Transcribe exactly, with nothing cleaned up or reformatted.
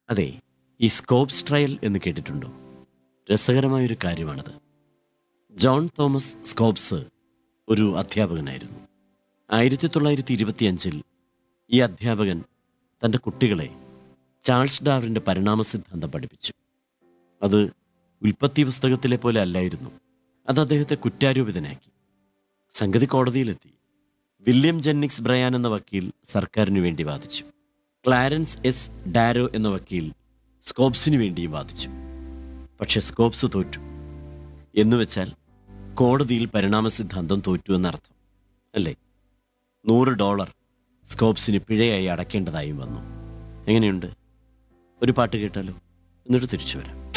അതെ, ഈ scopes trial എന്ന് കേട്ടിട്ടുണ്ടോ? രസകരമായൊരു കാര്യമാണത്. ജോൺ തോമസ് സ്കോപ്സ് ഒരു അധ്യാപകനായിരുന്നു. ആയിരത്തി തൊള്ളായിരത്തി ഇരുപത്തിയഞ്ചിൽ ഈ അധ്യാപകൻ തൻ്റെ കുട്ടികളെ ചാൾസ് ഡാർവിൻ്റെ പരിണാമ സിദ്ധാന്തം പഠിപ്പിച്ചു. അത് ഉൽപ്പത്തി പുസ്തകത്തിലെ പോലെ അല്ലായിരുന്നു. അത് അദ്ദേഹത്തെ കുറ്റാരോപിതനാക്കി. സംഗതി കോടതിയിലെത്തി. വില്യം ജെന്നിക്സ് ബ്രയാൻ എന്ന വക്കീൽ സർക്കാരിനു വേണ്ടി വാദിച്ചു. ക്ലാരൻസ് എസ് ഡാരോ എന്ന വക്കീൽ സ്കോപ്സിനു വേണ്ടിയും വാദിച്ചു. പക്ഷെ സ്കോപ്സ് തോറ്റു. എന്നുവെച്ചാൽ കോടതിയിൽ പരിണാമ സിദ്ധാന്തം തോറ്റു എന്നർത്ഥം അല്ലേ? നൂറ് ഡോളർ സ്കോപ്സിന് പിഴയായി അടയ്ക്കേണ്ടതായും വന്നു. എങ്ങനെയുണ്ട്? ഒരു പാട്ട് കേട്ടാലോ? എന്നിട്ട് തിരിച്ചു വരാം.